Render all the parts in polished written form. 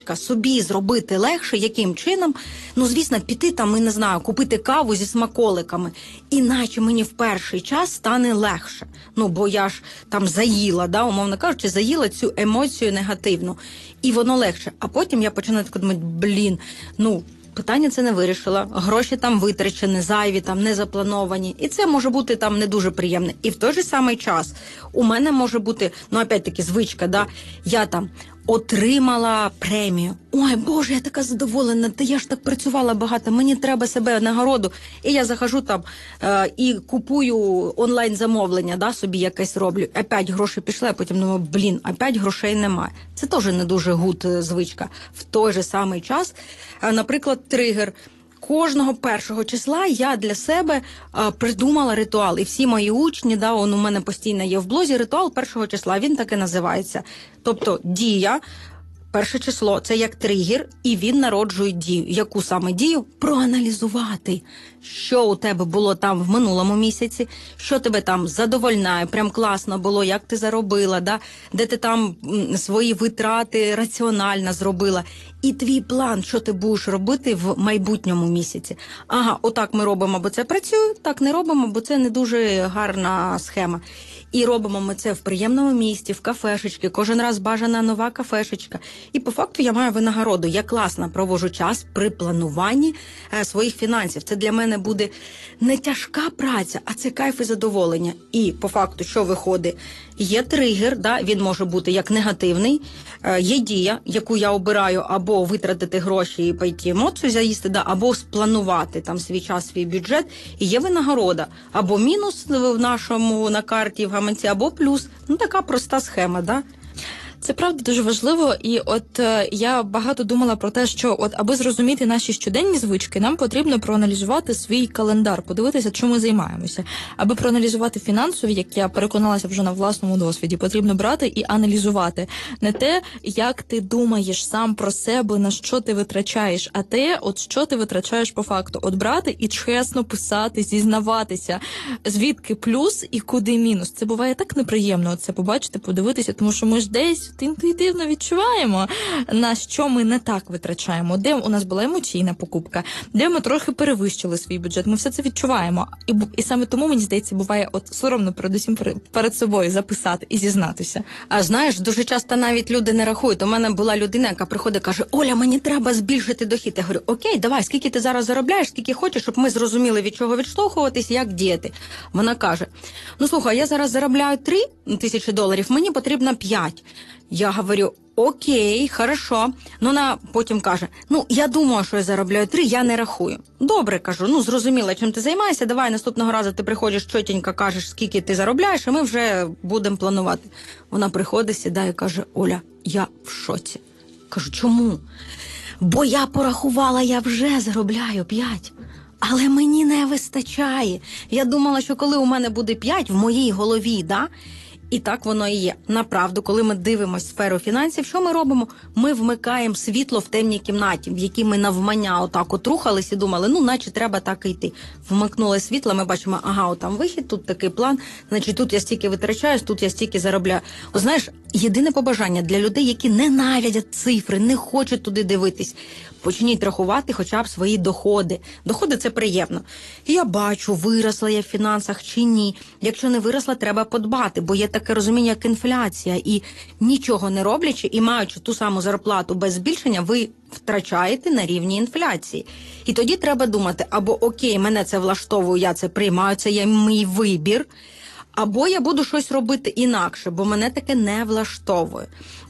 собі зробити легше, яким чином? Ну, звісно, піти там, і не знаю, купити каву зі смаколиками. Іначе мені в перший час стане легше. Ну, бо я ж там заїла, да, умовно кажучи, заїла цю емоцію негативну. І воно легше. А потім я починаю так думати, питання це не вирішила, гроші там витрачені, зайві, там не заплановані. І це може бути там не дуже приємне. І в той же самий час у мене може бути, опять-таки, звичка, да, я там отримала премію. Ой, Боже, я така задоволена, та я ж так працювала багато, мені треба себе нагороду. І я захожу там і купую онлайн-замовлення, да, собі якесь роблю. Опять гроші пішли, а потім думаю, опять грошей немає. Це теж не дуже гуд звичка. В той же самий час, наприклад, тригер. Кожного 1 числа я для себе придумала ритуал. І всі мої учні, да, он у мене постійно є в блозі, ритуал 1 числа, він так і називається. Тобто дія, 1 число, це як тригер, і він народжує дію. Яку саме дію? Проаналізувати, що у тебе було там в минулому місяці, що тебе там задовольняє, прям класно було, як ти заробила, да? Де ти там свої витрати раціонально зробила. І твій план, що ти будеш робити в майбутньому місяці. Ага, отак ми робимо, бо це працює, так не робимо, бо це не дуже гарна схема. І робимо ми це в приємному місці, в кафешечці, кожен раз бажана нова кафешечка. І по факту я маю винагороду. Я класно проводжу час при плануванні своїх фінансів. Це для мене буде не тяжка праця, а це кайф і задоволення. І по факту, що виходить? Є тригер, да, він може бути як негативний, є дія, яку я обираю, або витратити гроші і пойти емоцію заїсти, да, або спланувати там свій час, свій бюджет, і є винагорода. Або мінус в нашому на карті, в гаманці, або плюс. Така проста схема, да? Це правда дуже важливо, і я багато думала про те, що аби зрозуміти наші щоденні звички, нам потрібно проаналізувати свій календар, подивитися, чим ми займаємося. Аби проаналізувати фінансові, як я переконалася вже на власному досвіді, потрібно брати і аналізувати не те, як ти думаєш сам про себе, на що ти витрачаєш, а те, що ти витрачаєш по факту. Брати і чесно писати, зізнаватися, звідки плюс і куди мінус. Це буває так неприємно, це побачити, подивитися, тому що ми ж десь інтуїтивно відчуваємо, на що ми не так витрачаємо, де у нас була емоційна покупка, де ми трохи перевищили свій бюджет. Ми все це відчуваємо. І саме тому, мені здається, буває соромно передусім перед собою записати і зізнатися. А знаєш, дуже часто навіть люди не рахують. У мене була людина, яка приходить і каже, Оля, мені треба збільшити дохід. Я говорю, окей, давай, скільки ти зараз заробляєш, скільки хочеш, щоб ми зрозуміли, від чого відштовхуватись, як діяти. Вона каже, слухай, я зараз заробляю $3000, мені потрібно 5. Я говорю, окей, хорошо. Вона потім каже, я думаю, що я заробляю 3, я не рахую. Добре, кажу, зрозуміла, чим ти займаєшся, давай наступного разу ти приходиш чотенько, кажеш, скільки ти заробляєш, і ми вже будемо планувати. Вона приходить, сідає і каже, Оля, я в шоці. Кажу, чому? Бо я порахувала, я вже заробляю 5. Але мені не вистачає. Я думала, що коли у мене буде 5 в моїй голові, да? І так воно і є. Направду, коли ми дивимося сферу фінансів, що ми робимо? Ми вмикаємо світло в темній кімнаті, в якій ми навмання отак рухались і думали, наче треба так і йти. Вмикнули світло, ми бачимо, ага, там вихід, тут такий план, значить тут я стільки витрачаюсь, тут я стільки заробляю. Знаєш, єдине побажання для людей, які ненавидять цифри, не хочуть туди дивитись. Почніть рахувати хоча б свої доходи. Доходи – це приємно. Я бачу, виросла я в фінансах чи ні. Якщо не виросла, треба подбати, бо є таке розуміння, як інфляція. І нічого не роблячи і маючи ту саму зарплату без збільшення, ви втрачаєте на рівні інфляції. І тоді треба думати, або окей, мене це влаштовує, я це приймаю, це є мій вибір, або я буду щось робити інакше, бо мене таке не влаштовує.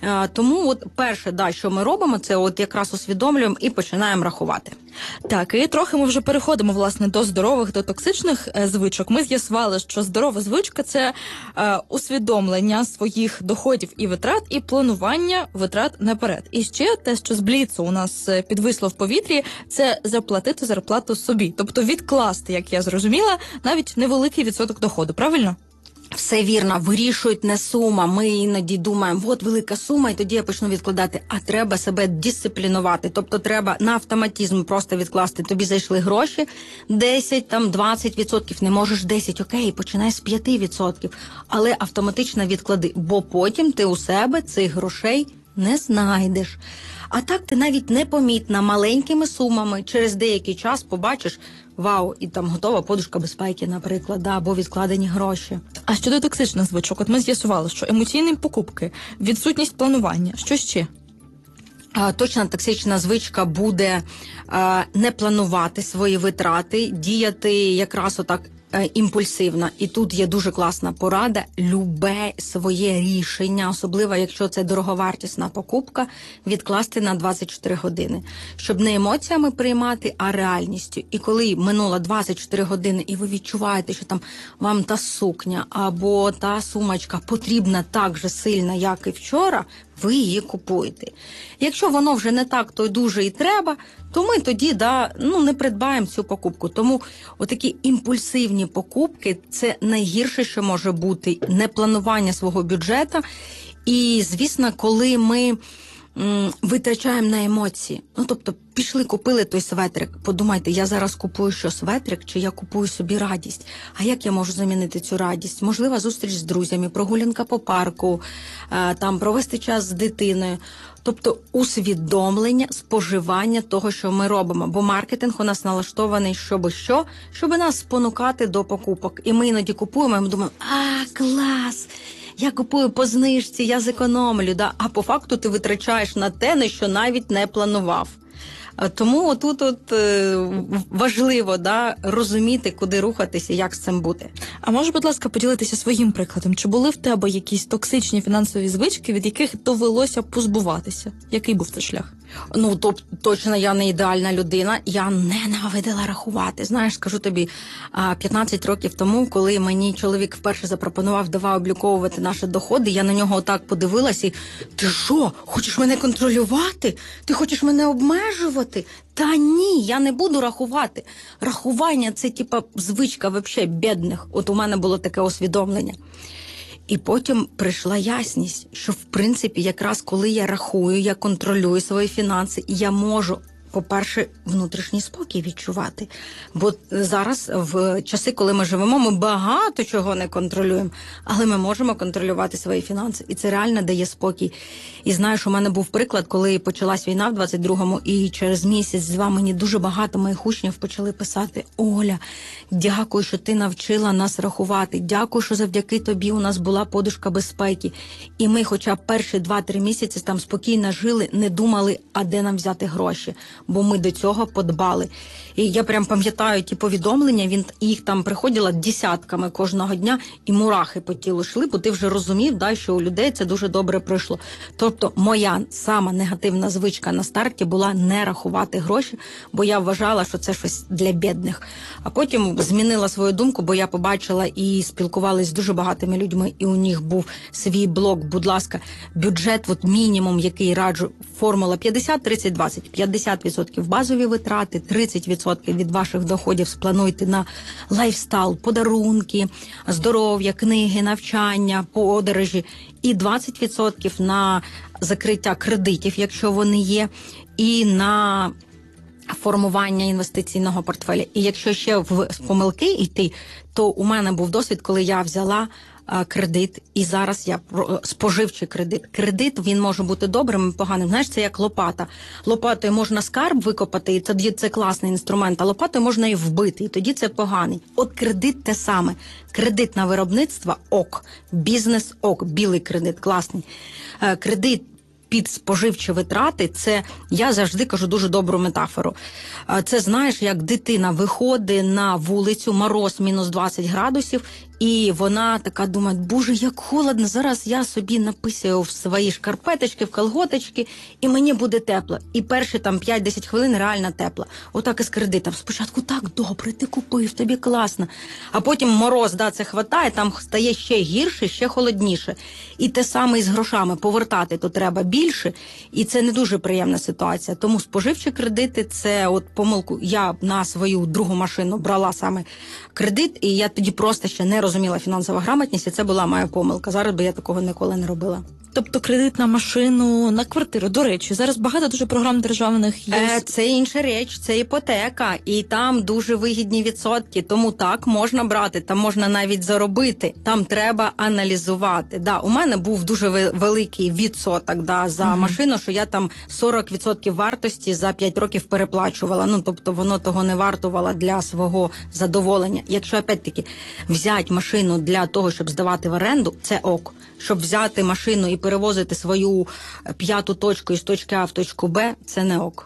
Тому перше, що ми робимо, це якраз усвідомлюємо і починаємо рахувати. Так, і трохи ми вже переходимо, власне, до здорових, до токсичних звичок. Ми з'ясували, що здорова звичка – це усвідомлення своїх доходів і витрат, і планування витрат наперед. І ще те, що з Бліцу у нас підвисло в повітрі, це заплатити зарплату собі. Тобто відкласти, як я зрозуміла, навіть невеликий відсоток доходу. Правильно? Все вірно, вирішують не сума. Ми іноді думаємо, велика сума, і тоді я почну відкладати. А треба себе дисциплінувати. Тобто треба на автоматизм просто відкласти. Тобі зайшли гроші, 10, 20%. Не можеш 10, окей, починай з 5%. Але автоматично відклади, бо потім ти у себе цих грошей не знайдеш. А так ти навіть непомітно маленькими сумами через деякий час побачиш, вау, і там готова подушка безпеки, наприклад, або відкладені гроші. А щодо токсичних звичок, от ми з'ясували, що емоційні покупки, відсутність планування, що ще? Точна токсична звичка буде не планувати свої витрати, діяти якраз отак імпульсивно. І тут є дуже класна порада. Любе своє рішення, особливо якщо це дороговартісна покупка, відкласти на 24 години. Щоб не емоціями приймати, а реальністю. І коли минуло 24 години, і ви відчуваєте, що там вам та сукня або та сумочка потрібна так же сильно, як і вчора, ви її купуєте. Якщо воно вже не так, то дуже і треба, то ми тоді не придбаємо цю покупку. Тому отакі імпульсивні покупки – це найгірше, що може бути, непланування свого бюджету. І, звісно, коли ми витрачаємо на емоції. Тобто, пішли, купили той светрик. Подумайте, я зараз купую що, светрик, чи я купую собі радість? А як я можу замінити цю радість? Можливо, зустріч з друзями, прогулянка по парку, там провести час з дитиною. Тобто, усвідомлення, споживання того, що ми робимо. Бо маркетинг у нас налаштований, щоб нас спонукати до покупок. І ми іноді купуємо, і ми думаємо, клас! Я купую по знижці, я зекономлю, а по факту ти витрачаєш на те, на що навіть не планував. Тому тут важливо розуміти, куди рухатися, як з цим бути. А можеш, будь ласка, поділитися своїм прикладом? Чи були в тебе якісь токсичні фінансові звички, від яких довелося позбуватися? Який був цей шлях? Точно я не ідеальна людина. Я ненавидела рахувати. Знаєш, скажу тобі, 15 років тому, коли мені чоловік вперше запропонував, давай обліковувати наші доходи, я на нього отак подивилась і, ти що, хочеш мене контролювати? Ти хочеш мене обмежувати? Та ні, я не буду рахувати. Рахування – це звичка вообще бідних. От у мене було таке усвідомлення. І потім прийшла ясність, що, в принципі, якраз коли я рахую, я контролюю свої фінанси, я можу, по-перше, внутрішній спокій відчувати. Бо зараз, в часи, коли ми живемо, ми багато чого не контролюємо, але ми можемо контролювати свої фінанси. І це реально дає спокій. І знаєш, у мене був приклад, коли почалась війна в 22-му, і через місяць-два мені дуже багато моїх учнів почали писати: Оля, дякую, що ти навчила нас рахувати, дякую, що завдяки тобі у нас була подушка безпеки. І ми хоча б перші 2-3 місяці там спокійно жили, не думали, а де нам взяти гроші. Бо ми до цього подбали. І я прям пам'ятаю ті повідомлення, їх там приходило десятками кожного дня, і мурахи по тілу йшли, бо ти вже розумів, що у людей це дуже добре пройшло. Тобто моя сама негативна звичка на старті була не рахувати гроші, бо я вважала, що це щось для бідних. А потім змінила свою думку, бо я побачила і спілкувалася з дуже багатими людьми, і у них був свій блок, будь ласка, бюджет, мінімум, який раджу, формула 50-30-20. 50% базові витрати, 30% від ваших доходів сплануйте на лайфстайл, подарунки, здоров'я, книги, навчання, подорожі, і 20% на закриття кредитів, якщо вони є, і на формування інвестиційного портфеля. І якщо ще в помилки йти, то у мене був досвід, коли я взяла кредит, і зараз я споживчий кредит. Кредит, він може бути добрим і поганим. Знаєш, це як лопата. Лопатою можна скарб викопати, і тоді це класний інструмент, а лопатою можна і вбити, і тоді це поганий. От кредит те саме. Кредит на виробництво – ок. Бізнес – ок. Білий кредит – класний. Кредит під споживчі витрати – це, я завжди кажу дуже добру метафору. Це, знаєш, як дитина виходить на вулицю, мороз мінус 20 градусів, і вона така думає: боже, як холодно, зараз я собі написаю в свої шкарпеточки, в колготочки, і мені буде тепло. І перші 5-10 хвилин реально тепло. Отак і з кредитом. Спочатку так добре, ти купив, тобі класно. А потім мороз, це хватає, там стає ще гірше, ще холодніше. І те саме і з грошами. Повертати то треба більше, і це не дуже приємна ситуація. Тому споживчі кредити – це помилку. Я на свою другу машину брала саме кредит, і я тоді просто ще не розуміла фінансова грамотність, і це була моя помилка. Зараз би я такого ніколи не робила. Тобто кредит на машину, на квартиру. До речі, зараз багато дуже програм державних є. Це інша річ, це іпотека, і там дуже вигідні відсотки, тому так, можна брати, там можна навіть заробити, там треба аналізувати. Да, у мене був дуже великий відсоток за машину, що я там 40% вартості за 5 років переплачувала, ну, тобто воно того не вартувало для свого задоволення. Якщо, опять-таки, взяти машину для того, щоб здавати в оренду, це ок. Щоб взяти машину і перевозити свою п'яту точку із точки А в точку Б, це не ок.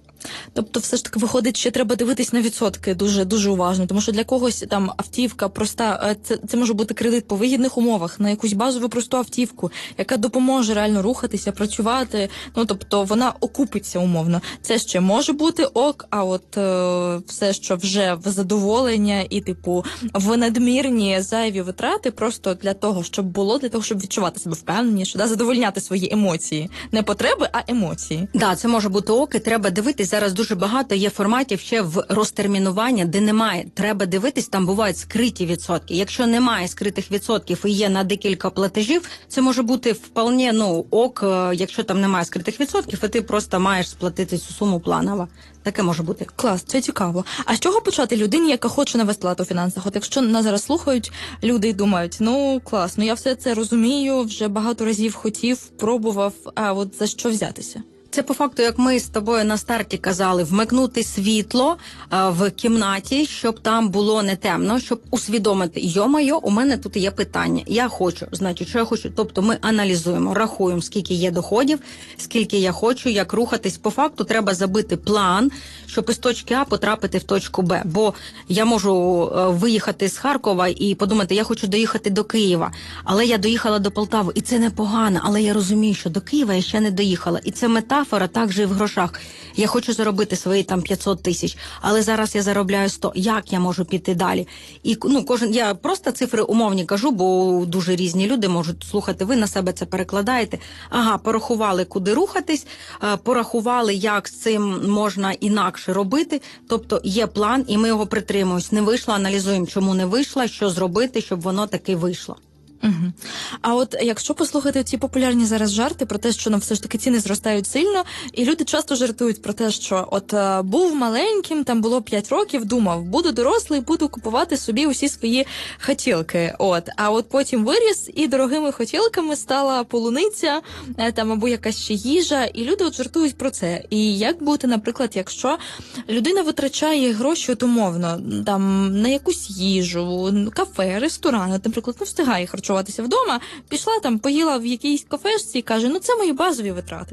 Тобто, все ж таки, виходить, ще треба дивитись на відсотки дуже уважно, тому що для когось там автівка проста, це може бути кредит по вигідних умовах на якусь базову просту автівку, яка допоможе реально рухатися, працювати, ну, тобто, вона окупиться умовно. Це ще може бути ок, а от все, що вже в задоволення і, типу, в надмірні зайві витрати просто для того, щоб відчувати себе впевненіше, задовольняти свої емоції. Не потреби, а емоції. Да, це може бути ок, і треба дивитись. Зараз дуже багато є форматів ще в розтермінування, де немає. Треба дивитись, там бувають скриті відсотки. Якщо немає скритих відсотків і є на декілька платежів, це може бути вполне, ок, якщо там немає скритих відсотків, і ти просто маєш сплатити цю суму планово. Таке може бути. Клас, це цікаво. А з чого почати людині, яка хоче навести лад у фінансах? От якщо нас зараз слухають люди і думають, класно, я все це розумію, вже багато разів хотів, пробував, а от за що взятися? Це по факту, як ми з тобою на старті казали, вмикнути світло в кімнаті, щоб там було не темно, щоб усвідомити, йо-майо, у мене тут є питання. Я хочу, значить, що я хочу. Тобто ми аналізуємо, рахуємо, скільки є доходів, скільки я хочу, як рухатись. По факту треба забити план, щоб із точки А потрапити в точку Б. Бо я можу виїхати з Харкова і подумати, я хочу доїхати до Києва, але я доїхала до Полтави, і це непогано, але я розумію, що до Києва я ще не доїхала. І це метафора так же і в грошах. Я хочу заробити свої там 500 тисяч, але зараз я заробляю 100. Як я можу піти далі? І я просто цифри умовні кажу, бо дуже різні люди можуть слухати. Ви на себе це перекладаєте. Ага, порахували, куди рухатись, порахували, як з цим можна інакше робити. Тобто є план, і ми його притримуємось. Не вийшло, аналізуємо, чому не вийшло, що зробити, щоб воно таки вийшло. Угу. А от якщо послухати ці популярні зараз жарти про те, що все ж таки ціни зростають сильно, і люди часто жартують про те, що от був маленьким, там було 5 років, думав, буду дорослий, буду купувати собі усі свої хотілки. А от потім виріс, і дорогими хотілками стала полуниця, там або якась ще їжа, і люди от жартують про це. І як бути, наприклад, якщо людина витрачає гроші умовно, там на якусь їжу, кафе, ресторан, наприклад, не встигає харчуватися вдома, пішла там, поїла в якійсь кафешці і каже, це мої базові витрати.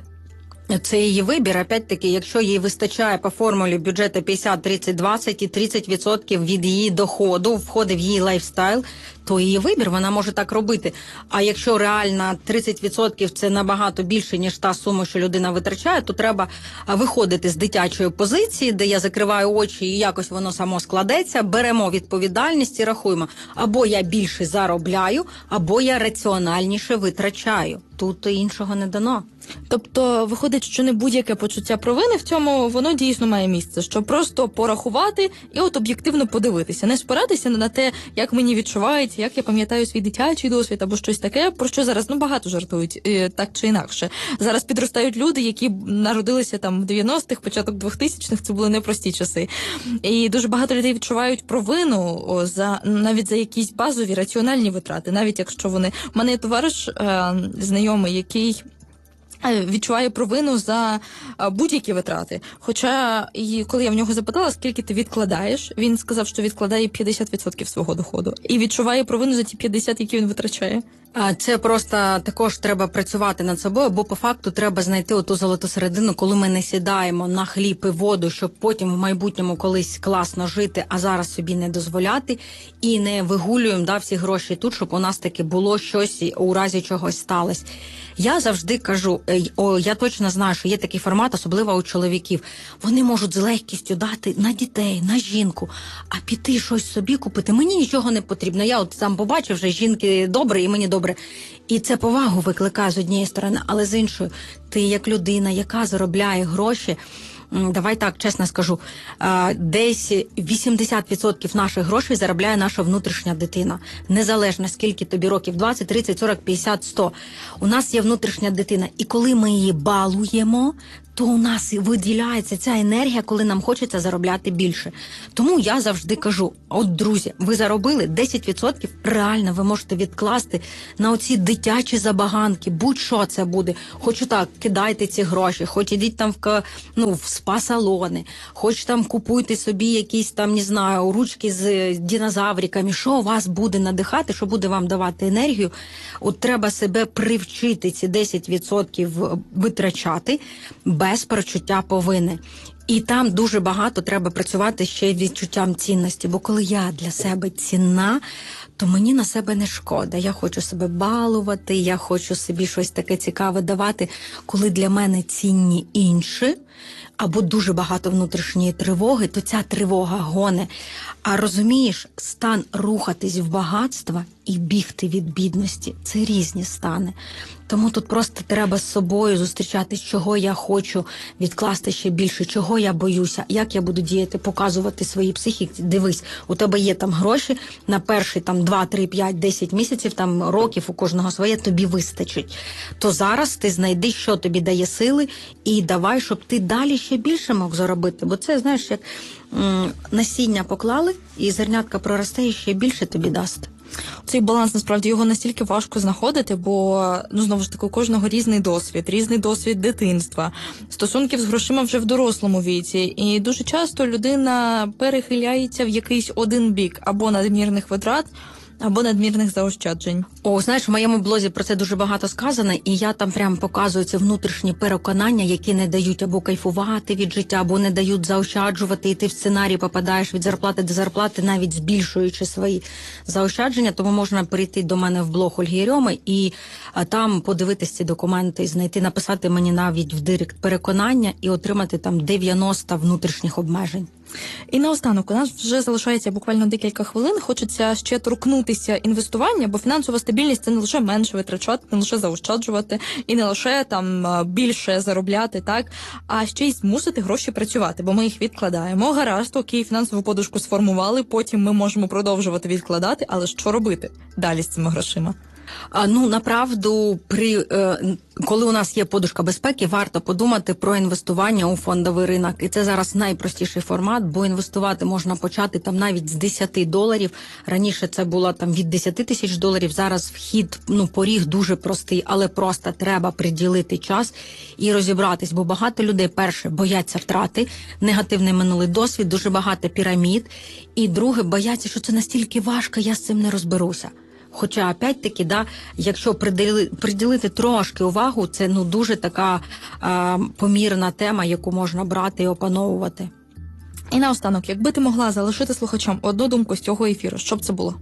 Це її вибір, опять-таки, якщо їй вистачає по формулі бюджету 50-30-20 і 30% від її доходу входить в її лайфстайл, то її вибір, вона може так робити. А якщо реально 30% це набагато більше, ніж та сума, що людина витрачає, то треба виходити з дитячої позиції, де я закриваю очі і якось воно само складеться, беремо відповідальність і рахуємо. Або я більше заробляю, або я раціональніше витрачаю. Тут іншого не дано. Тобто, виходить, що не будь-яке почуття провини в цьому, воно дійсно має місце, що просто порахувати і об'єктивно подивитися, не спиратися на те, як мені відчувається, як я пам'ятаю свій дитячий досвід або щось таке, про що зараз багато жартують, так чи інакше. Зараз підростають люди, які народилися там в 90-х, початок 2000-х, це були непрості часи. І дуже багато людей відчувають провину навіть за якісь базові раціональні витрати, навіть якщо вони... У мене є товариш, знайомий, який відчуває провину за будь-які витрати. Хоча, коли я в нього запитала, скільки ти відкладаєш, він сказав, що відкладає 50% свого доходу. І відчуває провину за ті 50%, які він витрачає. Це просто також треба працювати над собою, бо по факту треба знайти оту золоту середину, коли ми не сідаємо на хліб і воду, щоб потім в майбутньому колись класно жити, а зараз собі не дозволяти, і не вигулюємо всі гроші тут, щоб у нас таки було щось у разі чогось сталося. Я завжди кажу, я точно знаю, що є такий формат, особливо у чоловіків. Вони можуть з легкістю дати на дітей, на жінку, а піти щось собі купити. Мені нічого не потрібно. Я сам побачив, вже жінки добре і мені добре. І це повагу викликає з однієї сторони, але з іншої, ти як людина, яка заробляє гроші, давай так, чесно скажу, десь 80% наших грошей заробляє наша внутрішня дитина. Незалежно, скільки тобі років, 20, 30, 40, 50, 100. У нас є внутрішня дитина. І коли ми її балуємо, то у нас і виділяється ця енергія, коли нам хочеться заробляти більше. Тому я завжди кажу, от, друзі, ви заробили 10%, реально ви можете відкласти на оці дитячі забаганки, будь-що це буде. Хоч так, кидайте ці гроші, хоч ідіть там в спа-салони, хоч там купуйте собі якісь там, не знаю, ручки з динозавриками, що вас буде надихати, що буде вам давати енергію. От треба себе привчити ці 10% витрачати без почуття провини. І там дуже багато треба працювати ще відчуттям цінності, бо коли я для себе цінна, то мені на себе не шкода. Я хочу себе балувати, я хочу собі щось таке цікаве давати, коли для мене цінні інші, або дуже багато внутрішньої тривоги, то ця тривога гоне. А розумієш, стан рухатись в багатство і бігти від бідності – це різні стани. Тому тут просто треба з собою зустрічатись, чого я хочу відкласти ще більше, чого я боюся, як я буду діяти, показувати своїй психіці. Дивись, у тебе є там гроші на перші там 2, 3, 5, 10 місяців, там років у кожного своє, тобі вистачить. То зараз ти знайди, що тобі дає сили, і давай, щоб ти далі ще більше мог заробити. Бо це, знаєш, як насіння поклали, і зернятка проросте і ще більше тобі дасть. Цей баланс, насправді, його настільки важко знаходити, бо, знову ж таки, у кожного різний досвід дитинства, стосунків з грошима вже в дорослому віці. І дуже часто людина перехиляється в якийсь один бік, або надмірних витрат, або надмірних заощаджень. Знаєш, в моєму блозі про це дуже багато сказано, і я там прям показую ці внутрішні переконання, які не дають або кайфувати від життя, або не дають заощаджувати, і ти в сценарій попадаєш від зарплати до зарплати, навіть збільшуючи свої заощадження. Тому можна прийти до мене в блог Ольги Єрьоми і там подивитися ці документи, знайти, написати мені навіть в директ переконання і отримати там 90 внутрішніх обмежень. І наостанок, у нас вже залишається буквально декілька хвилин. Хочеться ще торкнутися інвестування, бо фінансова стабільність – це не лише менше витрачати, не лише заощаджувати і не лише там більше заробляти, так, а ще й змусити гроші працювати, бо ми їх відкладаємо. Гаразд, окей, фінансову подушку сформували, потім ми можемо продовжувати відкладати, але що робити далі з цими грошима? Направду, коли у нас є подушка безпеки, варто подумати про інвестування у фондовий ринок. І це зараз найпростіший формат, бо інвестувати можна почати там навіть з $10. Раніше це було там від $10 000, зараз вхід, поріг дуже простий, але просто треба приділити час і розібратись, бо багато людей, перше, бояться втрати, негативний минулий досвід, дуже багато пірамід, і друге, бояться, що це настільки важко, я з цим не розберуся. Хоча, опять-таки, якщо приділити трошки увагу, це дуже така помірна тема, яку можна брати і опановувати. І наостанок, якби ти могла залишити слухачам одну думку з цього ефіру, що б це було?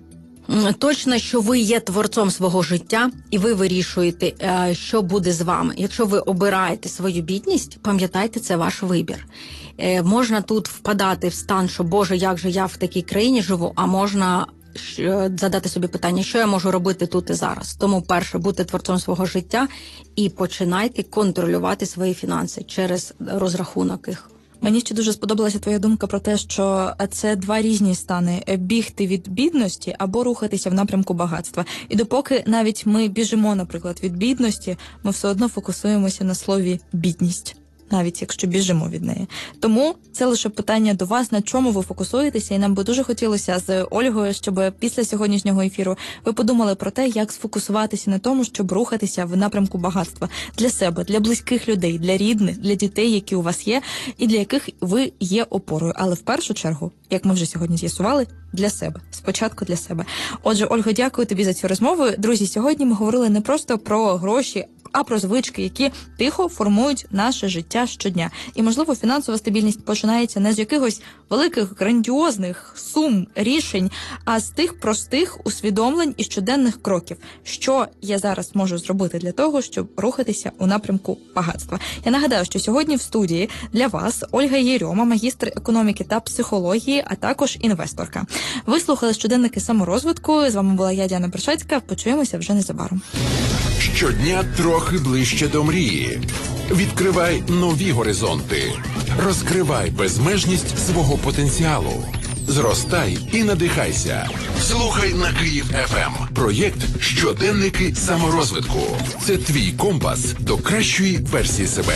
Точно, що ви є творцом свого життя, і ви вирішуєте, що буде з вами. Якщо ви обираєте свою бідність, пам'ятайте, це ваш вибір. Можна тут впадати в стан, що, Боже, як же я в такій країні живу, а можна задати собі питання, що я можу робити тут і зараз. Тому, перше, бути творцом свого життя і починайте контролювати свої фінанси через розрахунок їх. Мені ще дуже сподобалася твоя думка про те, що це два різні стани – бігти від бідності або рухатися в напрямку багатства. І допоки навіть ми біжимо, наприклад, від бідності, ми все одно фокусуємося на слові «бідність», навіть якщо біжимо від неї. Тому це лише питання до вас, на чому ви фокусуєтеся, і нам би дуже хотілося з Ольгою, щоб після сьогоднішнього ефіру ви подумали про те, як сфокусуватися на тому, щоб рухатися в напрямку багатства для себе, для близьких людей, для рідних, для дітей, які у вас є, і для яких ви є опорою. Але в першу чергу, як ми вже сьогодні з'ясували, для себе. Спочатку для себе. Отже, Ольго, дякую тобі за цю розмову. Друзі, сьогодні ми говорили не просто про гроші, а про звички, які тихо формують наше життя щодня. І, можливо, фінансова стабільність починається не з якихось великих, грандіозних сум, рішень, а з тих простих усвідомлень і щоденних кроків. Що я зараз можу зробити для того, щоб рухатися у напрямку багатства? Я нагадаю, що сьогодні в студії для вас Ольга Єрьома, магістр економіки та психології, а також інвесторка. Ви слухали щоденники саморозвитку. З вами була я, Діана Першацька. Почуємося вже незабаром. Щодня трохи ближче до мрії. Відкривай нові горизонти. Розкривай безмежність свого потенціалу. Зростай і надихайся. Слухай на Київ ФМ. Проєкт «Щоденники саморозвитку». Це твій компас до кращої версії себе.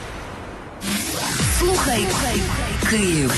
Слухай Київ.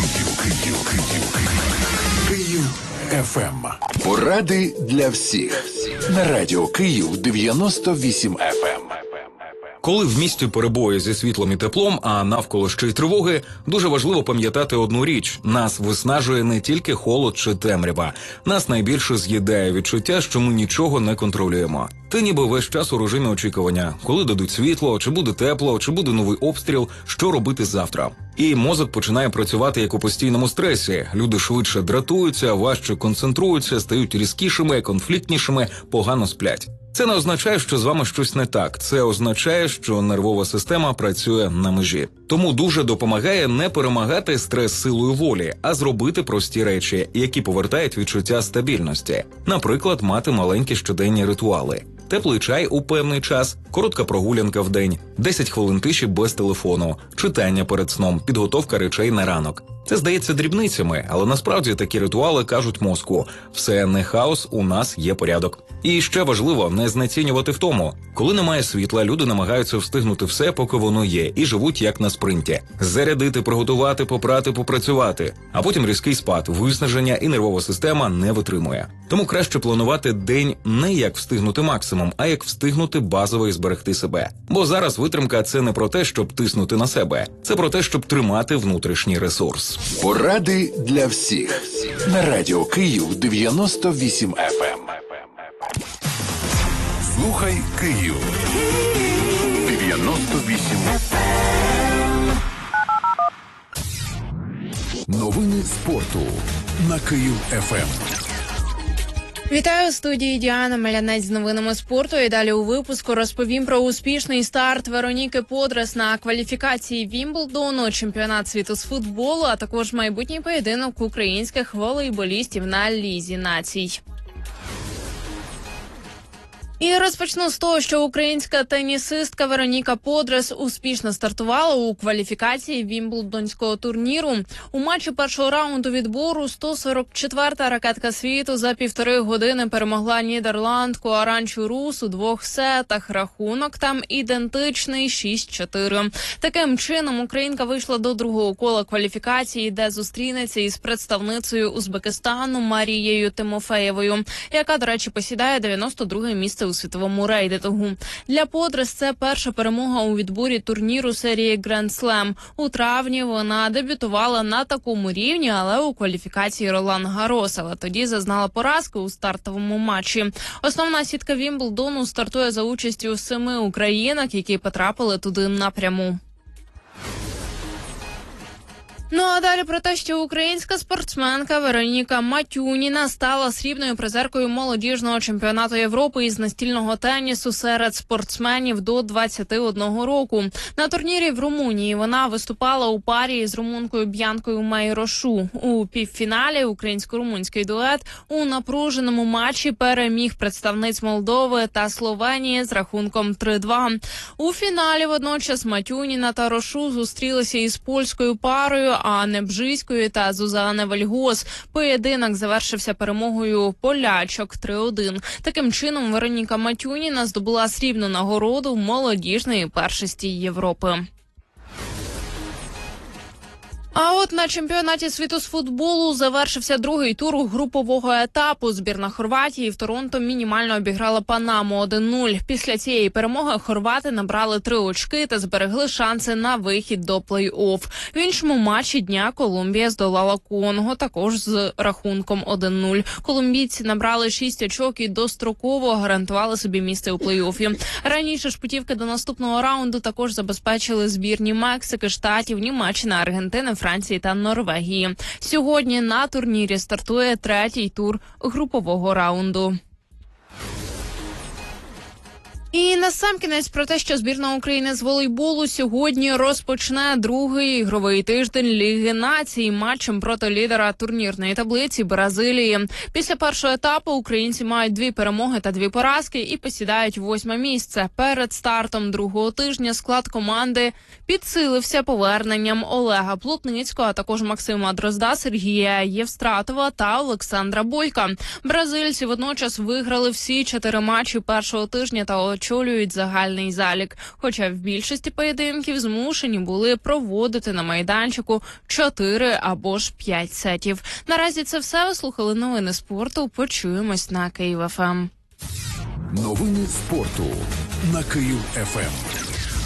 Київ ФМ. Поради для всіх. На радіо Київ 98 ФМ. Коли в місті перебої зі світлом і теплом, а навколо ще й тривоги, дуже важливо пам'ятати одну річ – нас виснажує не тільки холод чи темрява. Нас найбільше з'їдає відчуття, що ми нічого не контролюємо. Ти ніби весь час у режимі очікування. Коли дадуть світло, чи буде тепло, чи буде новий обстріл, що робити завтра. І мозок починає працювати як у постійному стресі. Люди швидше дратуються, важче концентруються, стають різкішими, конфліктнішими, погано сплять. Це не означає, що з вами щось не так. Це означає, що нервова система працює на межі. Тому дуже допомагає не перемагати стрес силою волі, а зробити прості речі, які повертають відчуття стабільності. Наприклад, мати маленькі щоденні ритуали. Теплий чай у певний час, коротка прогулянка в день, 10 хвилин тиші без телефону, читання перед сном, підготовка речей на ранок. Це здається дрібницями, але насправді такі ритуали кажуть мозку – все не хаос, у нас є порядок. І ще важливо не знецінювати втому. Коли немає світла, люди намагаються встигнути все, поки воно є, і живуть як на спринті. Зарядити, приготувати, попрати, попрацювати. А потім різкий спад, виснаження і нервова система не витримує. Тому краще планувати день не як встигнути максимум, а як встигнути базово і зберегти себе. Бо зараз витримка – це не про те, щоб тиснути на себе. Це про те, щоб тримати внутрішній ресурс. Поради для всіх. На радіо Київ 98 ФМ. Слухай Київ. 98 ФМ. Новини спорту на Київ ФМ. Вітаю, у студії Діана Мелянець з новинами спорту. І далі у випуску розповім про успішний старт Вероніки Подрес на кваліфікації Вімблдону, чемпіонат світу з футболу, а також майбутній поєдинок українських волейболістів на Лізі націй. І розпочну з того, що українська тенісистка Вероніка Подрес успішно стартувала у кваліфікації Вімблдонського турніру. У матчі першого раунду відбору 144-та ракетка світу за 1,5 години перемогла нідерландку Аранчу Рус у 2 сетах. Рахунок там ідентичний 6-4. Таким чином, українка вийшла до другого кола кваліфікації, де зустрінеться із представницею Узбекистану Марією Тимофеєвою, яка, до речі, посідає 92-е місце у світовому рейтингу. Для Подрес це перша перемога у відборі турніру серії Grand Slam. У травні вона дебютувала на такому рівні, але у кваліфікації Ролан Гарос, але тоді зазнала поразки у стартовому матчі. Основна сітка Вімблдону стартує за участю 7 українок, які потрапили туди напряму. Ну а далі про те, що українська спортсменка Вероніка Матюніна стала срібною призеркою молодіжного чемпіонату Європи із настільного тенісу серед спортсменів до 21 року. На турнірі в Румунії вона виступала у парі з румункою Б'янкою Майрошу. У півфіналі українсько-румунський дует у напруженому матчі переміг представниць Молдови та Словенії з рахунком 3-2. У фіналі водночас Матюніна та Рошу зустрілися із польською парою Анни Бжиської та Зузани Вельгос. Поєдинок завершився перемогою полячок 3-1. Таким чином, Вероніка Матюніна здобула срібну нагороду молодіжної першості Європи. А от на чемпіонаті світу з футболу завершився другий тур групового етапу. Збірна Хорватії в Торонто мінімально обіграла Панаму 1-0. Після цієї перемоги хорвати набрали 3 очки та зберегли шанси на вихід до плей-офф. В іншому матчі дня Колумбія здолала Конго, також з рахунком 1-0. Колумбійці набрали 6 очок і достроково гарантували собі місце у плей-оффі. Раніше ж путівки до наступного раунду також забезпечили збірні Мексики, Штатів, Німеччини, Аргентини, Франції та Норвегії. Сьогодні на турнірі стартує 3-й тур групового раунду. І насамкінець про те, що збірна України з волейболу сьогодні розпочне другий ігровий тиждень Ліги націй матчем проти лідера турнірної таблиці Бразилії. Після першого етапу українці мають 2 перемоги та 2 поразки і посідають 8-ме місце. Перед стартом другого тижня склад команди підсилився поверненням Олега Плотницького, а також Максима Дрозда, Сергія Євстратова та Олександра Бойка. Бразильці водночас виграли всі 4 матчі першого тижня та очолюють загальний залік. Хоча в більшості поєдинків змушені були проводити на майданчику 4 або ж 5 сетів. Наразі це все. Ви слухали новини спорту. Почуємось на Київ ФМ. Новини спорту на Київ ФМ.